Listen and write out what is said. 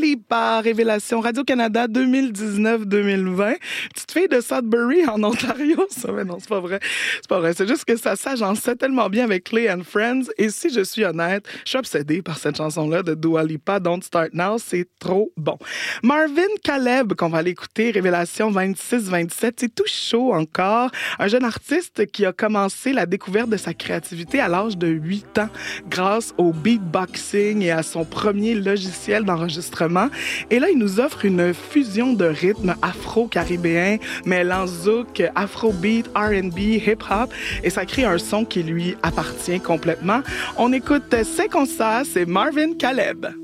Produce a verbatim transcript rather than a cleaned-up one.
Lipa, Révélation Radio-Canada deux mille dix-neuf deux mille vingt. Petite fille de Sudbury en Ontario, ça, mais non, c'est pas vrai. C'est pas vrai, c'est juste que ça s'agençait tellement bien avec Clay and Friends. Et si je suis honnête, je suis obsédée par cette chanson-là de Dua Lipa, Don't Start Now, c'est trop bon. Marvin Caleb, qu'on va aller écouter, Révélation vingt-six vingt-sept, c'est tout chaud encore. Un jeune artiste qui a commencé la découverte de sa créativité à l'âge de huit ans grâce au beatboxing et à son premier logiciel d'enregistrement. Et là, il nous offre une fusion de rythmes afro-caribéens, mêlant zouk, afrobeat, R and B, hip-hop, et ça crée un son qui lui appartient complètement. On écoute C'est comme ça, c'est Marvin Caleb.